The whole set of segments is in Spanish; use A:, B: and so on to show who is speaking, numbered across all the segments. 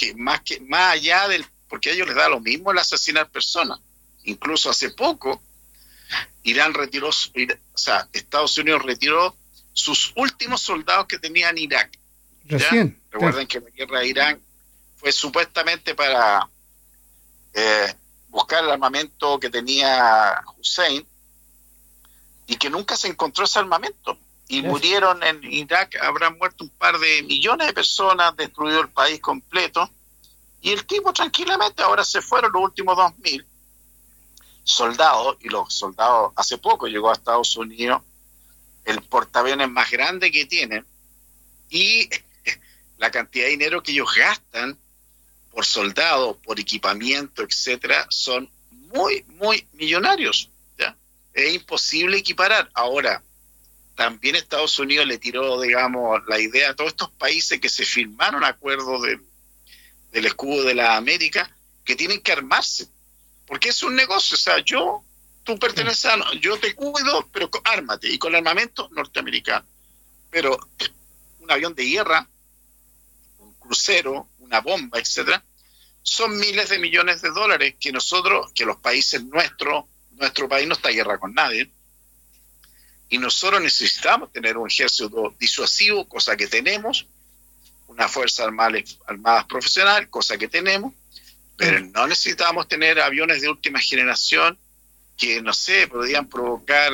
A: más allá porque a ellos les da lo mismo el asesinar personas. Incluso hace poco, Estados Unidos retiró sus últimos soldados que tenía en Irak.
B: Recién.
A: Recuerden que la guerra de Irán fue supuestamente para buscar el armamento que tenía Hussein y que nunca se encontró ese armamento. Y murieron en Irak, habrán muerto un par de millones de personas, destruido el país completo. Y el tipo tranquilamente, ahora se fueron los últimos 2.000 soldados, y los soldados, hace poco llegó a Estados Unidos el portaaviones más grande que tienen, y la cantidad de dinero que ellos gastan por soldado, por equipamiento, etcétera, son muy, muy millonarios, ¿ya? Es imposible equiparar. Ahora, también Estados Unidos le tiró, digamos, la idea a todos estos países que se firmaron acuerdos del escudo de la América, que tienen que armarse, porque es un negocio. O sea, tú perteneces yo te cuido, pero ármate, y con armamento norteamericano. Pero un avión de guerra, un crucero, una bomba, etcétera, son miles de millones de dólares que los países nuestro país no está en guerra con nadie, y nosotros necesitamos tener un ejército disuasivo, cosa que tenemos, una fuerza armada profesional, cosa que tenemos, pero no necesitamos tener aviones de última generación que, no sé, podrían provocar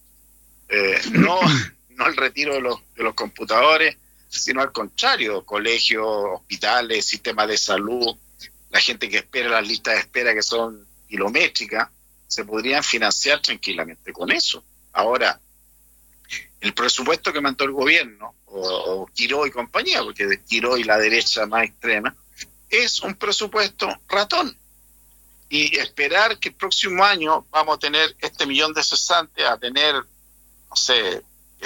A: no el retiro de los computadores, sino al contrario, colegios, hospitales, sistemas de salud, la gente que espera, las listas de espera que son kilométricas, se podrían financiar tranquilamente con eso. Ahora, el presupuesto que mandó el gobierno, o Quiró y compañía, porque Quiró y la derecha más extrema, es un presupuesto ratón. Y esperar que el próximo año vamos a tener este millón de cesantes, a tener, no sé,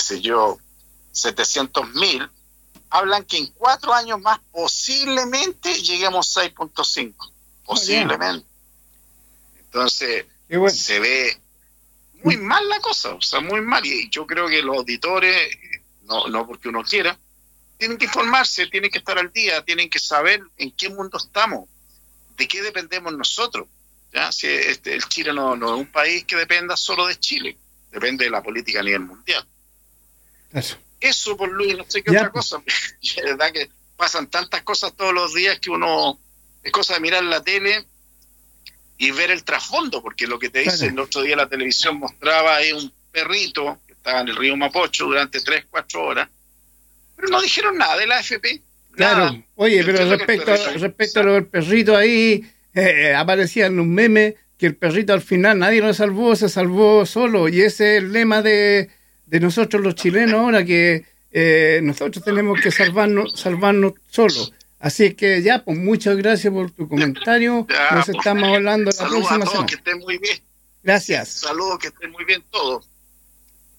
A: 700.000, hablan que en 4 años más posiblemente lleguemos a 6.5. Posiblemente. Entonces, bueno, se ve muy mal la cosa, o sea, muy mal. Y yo creo que los auditores, no porque uno quiera, tienen que informarse, tienen que estar al día, tienen que saber en qué mundo estamos, de qué dependemos nosotros. ¿Ya? Si el Chile no es un país que dependa solo de Chile, depende de la política a nivel mundial. Eso por Luis, no sé qué otra cosa. Es verdad que pasan tantas cosas todos los días que es cosa de mirar la tele y ver el trasfondo, porque lo que te dice el otro día la televisión mostraba ahí un perrito que estaba en el río Mapocho durante 3-4 horas, pero no dijeron nada de la AFP.
B: Claro,
A: nada.
B: Oye, pero respecto a lo del perrito ahí, aparecía en un meme que el perrito al final nadie lo salvó, se salvó solo, y ese es el lema de nosotros los chilenos ahora, que nosotros tenemos que salvarnos solos. Así que ya, pues muchas gracias por tu comentario. Nos estamos hablando la próxima semana.
A: Que estén muy bien.
B: Gracias.
A: Saludos, que estén muy bien todos.